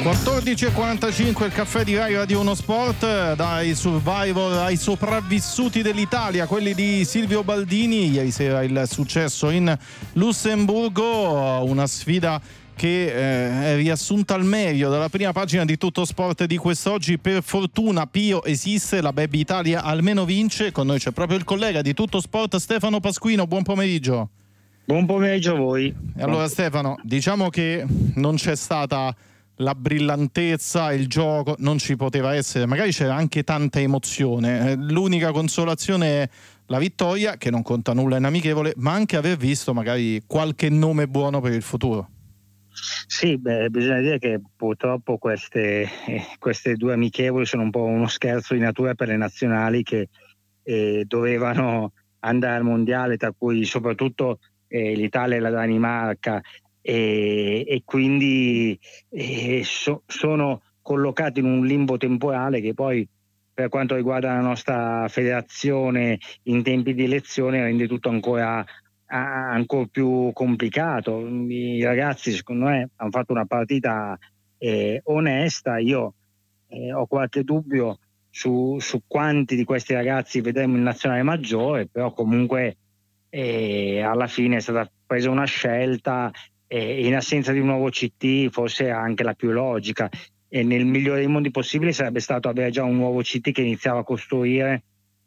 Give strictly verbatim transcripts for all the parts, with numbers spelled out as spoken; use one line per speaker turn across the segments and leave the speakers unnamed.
quattordici e quarantacinque, il caffè di Rai Radio uno Sport. Dai survivor ai sopravvissuti dell'Italia, quelli di Silvio Baldini. Ieri sera il successo in Lussemburgo, una sfida che eh, è riassunta al meglio dalla prima pagina di Tutto Sport di quest'oggi. Per fortuna Pio esiste, la Baby Italia almeno vince. Con noi c'è proprio il collega di Tutto Sport, Stefano Pasquino. Buon pomeriggio.
Buon pomeriggio a voi.
E allora Stefano, diciamo che non c'è stata la brillantezza, il gioco non ci poteva essere, magari c'era anche tanta emozione. L'unica consolazione è la vittoria, che non conta nulla in amichevole, ma anche aver visto magari qualche nome buono per il futuro.
Sì, beh, bisogna dire che purtroppo queste, eh, queste due amichevoli sono un po' uno scherzo di natura per le nazionali che eh, dovevano andare al mondiale, tra cui soprattutto eh, l'Italia e la Danimarca, e, e quindi eh, so, sono collocati in un limbo temporale che poi, per quanto riguarda la nostra federazione in tempi di elezione, rende tutto ancora ancora più complicato. I ragazzi secondo me hanno fatto una partita eh, onesta. Io eh, ho qualche dubbio su, su quanti di questi ragazzi vedremo in nazionale maggiore, però comunque eh, alla fine è stata presa una scelta eh, in assenza di un nuovo C T, forse anche la più logica, e nel migliore dei mondi possibili sarebbe stato avere già un nuovo C T che iniziava a costruire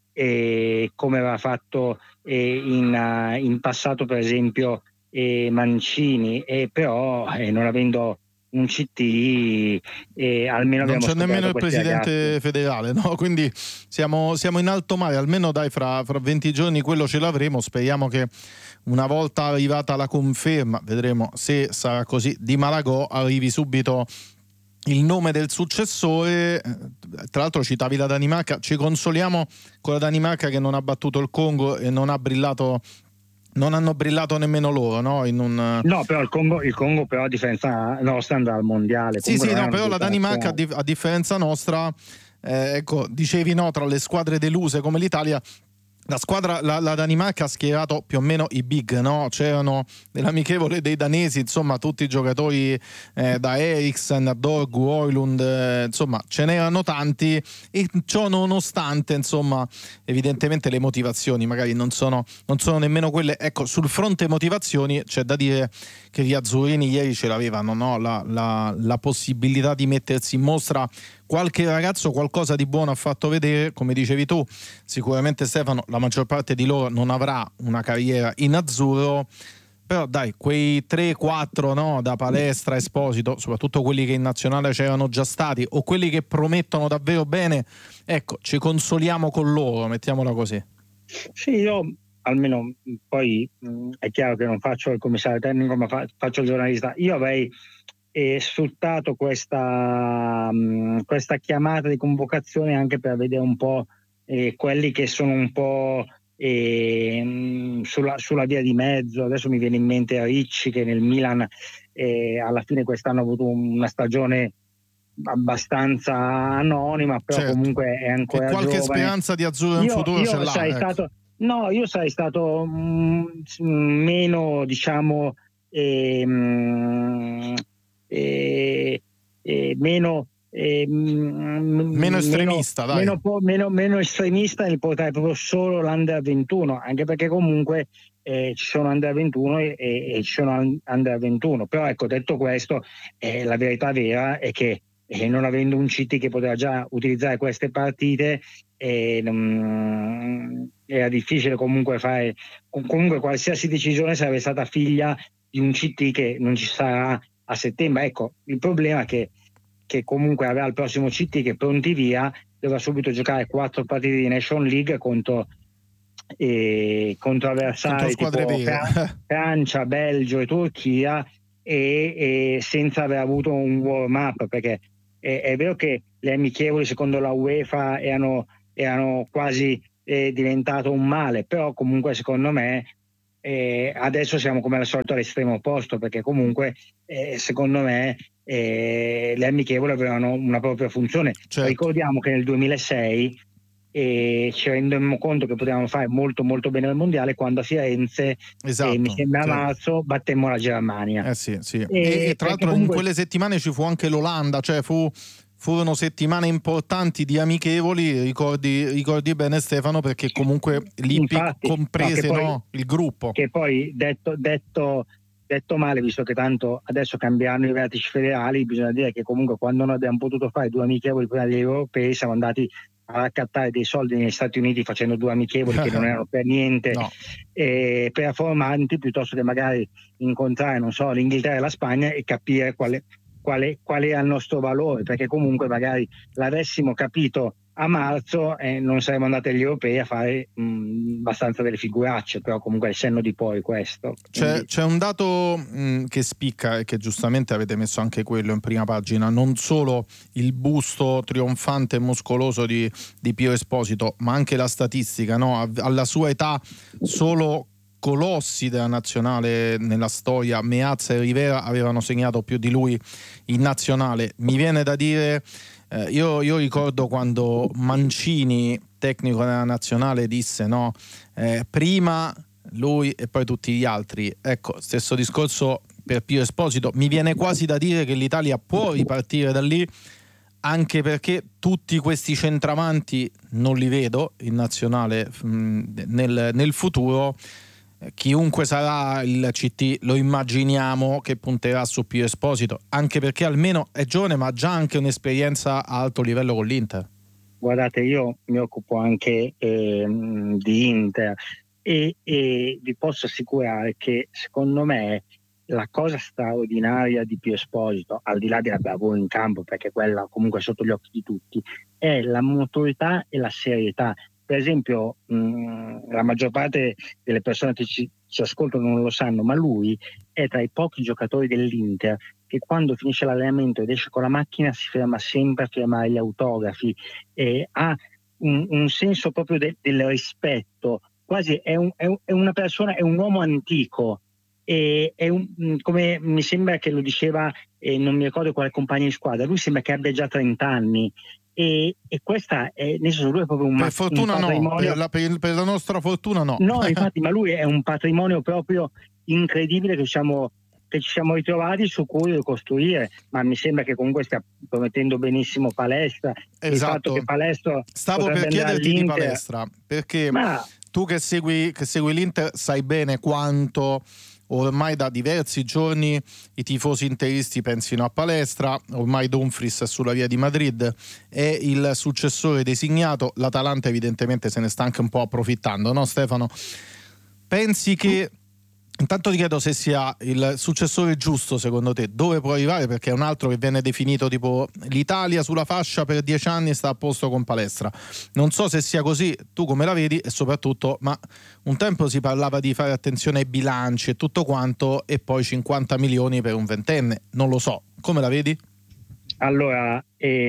eh, come aveva fatto eh, in, uh, in passato per esempio eh, Mancini, e però eh, non avendo un C T eh, almeno
non
abbiamo
c'è nemmeno il presidente
ragazzi.
federale, no? Quindi siamo, siamo in alto mare, almeno dai fra, fra venti giorni quello ce l'avremo. Speriamo che una volta arrivata la conferma, vedremo se sarà così, di Malagò, arrivi subito il nome del successore. Tra l'altro citavi la Danimarca, ci consoliamo con la Danimarca che non ha battuto il Congo e non ha brillato, non hanno brillato nemmeno loro, no? In un...
No, però il Congo, il Congo però a differenza nostra andrà al mondiale.
Sì, sì, no, però la Danimarca a, dif- a differenza nostra, eh, ecco, dicevi no, tra le squadre deluse come l'Italia, la squadra, la, la Danimarca ha schierato più o meno i big, no? C'erano nell'amichevole dei danesi, insomma, tutti i giocatori eh, da Eriksen a Dorgu, Oilund, eh, insomma, ce n'erano tanti, e ciò nonostante, insomma, evidentemente le motivazioni magari non sono, non sono nemmeno quelle. Ecco, sul fronte motivazioni c'è da dire che gli azzurrini ieri ce l'avevano, no? La, la, la possibilità di mettersi in mostra. Qualche ragazzo qualcosa di buono ha fatto vedere, come dicevi tu, sicuramente Stefano, la maggior parte di loro non avrà una carriera in azzurro, però dai, quei tre quattro, no, da Palestra, Esposito, soprattutto quelli che in nazionale c'erano già stati o quelli che promettono davvero bene, ecco, ci consoliamo con loro, mettiamola così.
Sì, io almeno poi mh, è chiaro che non faccio il commissario tecnico, ma fa, faccio il giornalista. Io avrei e sfruttato questa, mh, questa chiamata di convocazione anche per vedere un po' eh, quelli che sono un po' eh, mh, sulla, sulla via di mezzo. Adesso mi viene in mente Ricci, che nel Milan eh, alla fine quest'anno ha avuto una stagione abbastanza anonima, però certo, comunque è ancora
e qualche
giovane.
speranza di azzurro in
io,
futuro
io
ce l'ha,
sarei
ecco.
stato no io sarei stato mh, meno diciamo ehm, eh, eh, meno eh,
meno estremista
meno,
dai
meno, meno, meno estremista nel portare proprio solo l'Under ventuno, anche perché comunque eh, ci sono Under ventuno e, e, e ci sono Under ventuno. Però ecco, detto questo, eh, la verità vera è che eh, non avendo un C T che poteva già utilizzare queste partite, eh, non, era difficile comunque fare, comunque qualsiasi decisione sarebbe stata figlia di un C T che non ci sarà a settembre. Ecco, il problema è che, che comunque aveva il prossimo C T che pronti via doveva subito giocare quattro partite di Nation League contro, eh, contro avversari
contro
tipo Fra- Francia, Belgio e Turchia, e, e senza aver avuto un warm up, perché è, è vero che le amichevoli secondo la UEFA erano, erano quasi eh, diventato un male, però comunque secondo me eh, adesso siamo come al solito all'estremo opposto, perché comunque eh, secondo me eh, le amichevoli avevano una propria funzione.
Certo.
Ricordiamo che nel duemilasei e ci rendemmo conto che potevamo fare molto molto bene al mondiale quando a Firenze,
esatto,
eh, mi sembra a
sì.
marzo, battemmo la Germania.
Eh sì, sì.
E,
E, e tra l'altro
comunque...
in quelle settimane ci fu anche l'Olanda, cioè fu, furono settimane importanti di amichevoli, ricordi, ricordi bene Stefano, perché comunque l'I P I C
Infatti,
comprese,
no, poi,
no, il gruppo.
Che poi detto, detto, detto male, visto che tanto adesso cambieranno i vertici federali, bisogna dire che comunque quando noi abbiamo potuto fare due amichevoli prima degli europei siamo andati a raccattare dei soldi negli Stati Uniti facendo due amichevoli che non erano per niente
no.
eh, performanti, piuttosto che magari incontrare, non so, l'Inghilterra e la Spagna e capire quale, quale, qual è il nostro valore, perché comunque magari l'avessimo capito a marzo eh, non saremmo andati agli europei a fare mh, abbastanza delle figuracce, però comunque è il senno di poi questo.
C'è, c'è un dato mh, che spicca e che giustamente avete messo anche quello in prima pagina, non solo il busto trionfante e muscoloso di, di Pio Esposito, ma anche la statistica, no? Alla sua età solo colossi della nazionale nella storia, Meazza e Rivera, avevano segnato più di lui in nazionale. Mi viene da dire, eh, io, io ricordo quando Mancini, tecnico della nazionale, disse no, eh, prima lui e poi tutti gli altri. Ecco, stesso discorso per Pio Esposito. Mi viene quasi da dire che l'Italia può ripartire da lì, anche perché tutti questi centravanti non li vedo in nazionale mh, nel, nel futuro. Chiunque sarà il C T lo immaginiamo che punterà su Pio Esposito, anche perché almeno è giovane ma ha già anche un'esperienza a alto livello con l'Inter.
Guardate, io mi occupo anche eh, di Inter e, e vi posso assicurare che secondo me la cosa straordinaria di Pio Esposito, al di là della bravura in campo, perché quella comunque è sotto gli occhi di tutti, è la maturità e la serietà. Per esempio, mh, la maggior parte delle persone che ci, ci ascoltano non lo sanno, ma lui è tra i pochi giocatori dell'Inter che quando finisce l'allenamento ed esce con la macchina si ferma sempre a firmare gli autografi, eh, ha un, un senso proprio de, del rispetto, quasi è, un, è, una persona, è un uomo antico. E è un, come mi sembra che lo diceva, eh, non mi ricordo quale compagno di squadra, lui sembra che abbia già trenta anni e, e questa è, nel senso, lui è proprio un,
per fortuna
un
no,
patrimonio.
per la, per, per la nostra fortuna no.
No, infatti, ma lui è un patrimonio proprio incredibile che siamo che ci siamo ritrovati su cui ricostruire, ma mi sembra che comunque stia promettendo benissimo Palestra.
Esatto.
Il fatto che Palestra
stavo per chiederti di Palestra, perché
ma...
tu che segui, che segui l'Inter sai bene quanto ormai da diversi giorni i tifosi interisti pensino a Palestra. Ormai Dumfries è sulla via di Madrid, è il successore designato, l'Atalanta evidentemente se ne sta anche un po' approfittando, no Stefano? Pensi che, intanto ti chiedo se sia il successore giusto secondo te, dove può arrivare, perché è un altro che viene definito tipo l'Italia sulla fascia per dieci anni sta a posto con Palestra. Non so se sia così, tu come la vedi, e soprattutto, ma un tempo si parlava di fare attenzione ai bilanci e tutto quanto, e poi cinquanta milioni per un ventenne, non lo so, come la vedi?
Allora,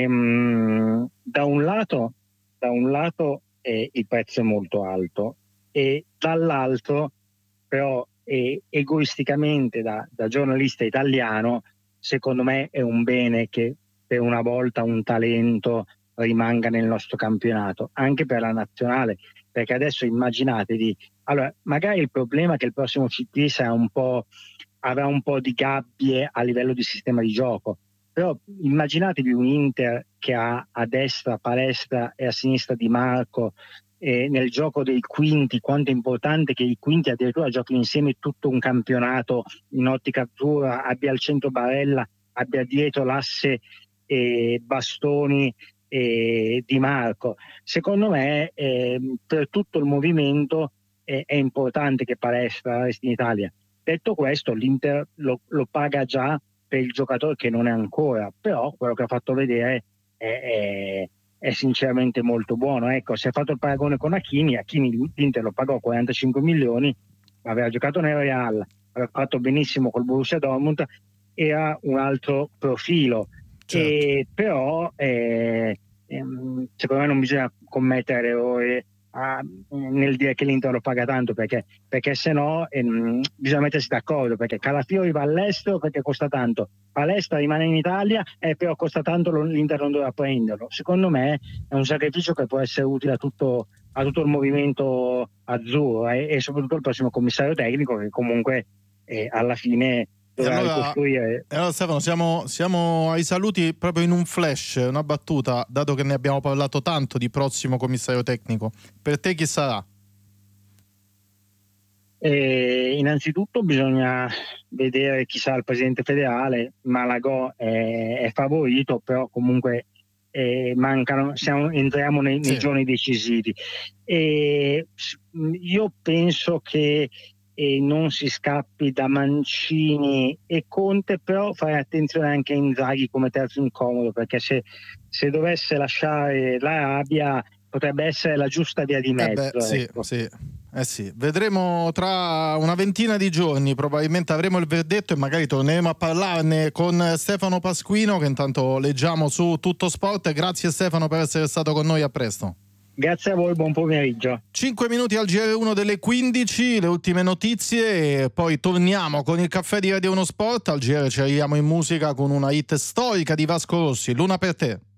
ehm, da un lato, da un lato eh, il prezzo è molto alto e dall'altro però e egoisticamente da, da giornalista italiano secondo me è un bene che per una volta un talento rimanga nel nostro campionato, anche per la nazionale, perché adesso immaginatevi, allora magari il problema è che il prossimo C T sarà un po', avrà un po' di gabbie a livello di sistema di gioco, però immaginatevi un Inter che ha a destra Palestra e a sinistra Di Marco, eh, nel gioco dei quinti, quanto è importante che i quinti addirittura giochino insieme tutto un campionato in ottica azzurra, abbia al centro Barella, abbia dietro l'asse eh, Bastoni e Di Marco. Secondo me eh, per tutto il movimento eh, è importante che Palestra resti in Italia. Detto questo, l'Inter lo, lo paga già per il giocatore che non è ancora, però quello che ha fatto vedere è, è è sinceramente molto buono. Ecco, si è fatto il paragone con Hakimi, Hakimi l'Inter lo pagò quarantacinque milioni, aveva giocato nel Real, aveva fatto benissimo col Borussia Dortmund, era un altro profilo,
Certo.
e, però eh, ehm, secondo me non bisogna commettere errori a, nel dire che l'Inter lo paga tanto, perché, perché se no ehm, bisogna mettersi d'accordo, perché Calafiori va all'estero perché costa tanto, Palestra rimane in Italia e però costa tanto, l'Inter non doveva prenderlo. Secondo me è un sacrificio che può essere utile a tutto, a tutto il movimento azzurro e, e soprattutto al prossimo commissario tecnico, che comunque eh, alla fine
E
dovrà
allora,
ricostruire.
e allora Stefano, siamo, siamo ai saluti proprio in un flash, una battuta, dato che ne abbiamo parlato tanto di prossimo commissario tecnico. Per te chi sarà?
Eh, innanzitutto bisogna vedere chi sarà il presidente federale. Malagò è, è favorito, però comunque eh, mancano, siamo, entriamo nei, nei
Sì.
giorni decisivi. E io penso che eh, non si scappi da Mancini e Conte, però fare attenzione anche a Inzaghi come terzo incomodo, perché se, se dovesse lasciare l'Arabia potrebbe essere la giusta via di mezzo.
Eh beh, sì,
ecco.
sì. Eh sì, vedremo tra una ventina di giorni, probabilmente avremo il verdetto e magari torneremo a parlarne con Stefano Pasquino, che intanto leggiamo su Tutto Sport. Grazie Stefano per essere stato con noi, a presto.
Grazie a voi, buon pomeriggio.
cinque minuti al G R uno delle quindici, le ultime notizie e poi torniamo con il caffè di Radio uno Sport. Al G R ci arriviamo in musica con una hit storica di Vasco Rossi, Luna per te.